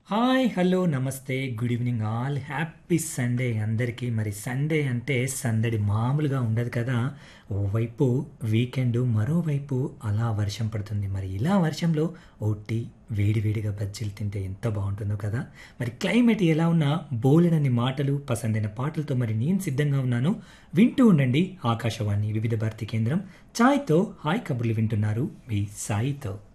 Hi! Hello! నమస్తే. Good evening all. Happy Sunday అందరికీ. మరి సండే అంటే సందడి మామూలుగా ఉండదు కదా! ఓవైపు వీకెండు, మరోవైపు అలా వర్షం పడుతుంది. మరి ఇలా వర్షంలో ఓ టీ, వేడి వేడిగా బజ్జీలు తింటే ఎంత బావుంటుందో కదా! మరి క్లైమేట్ ఎలా ఉన్నా బోలెడన్ని మాటలు, పసందైన పాటలతో మరి నేను సిద్ధంగా ఉన్నాను. వింటూ ఉండండి ఆకాశవాణి వివిధ భారతి కేంద్రం. చాయ్‌తో హాయ్ కబుర్లు వింటున్నారు మీ సాయితో.